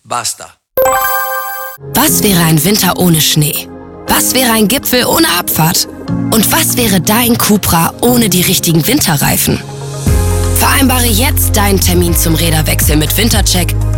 Basta. Was wäre ein Winter ohne Schnee? Was wäre ein Gipfel ohne Abfahrt? Und was wäre dein Cupra ohne die richtigen Winterreifen? Vereinbare jetzt deinen Termin zum Räderwechsel mit Wintercheck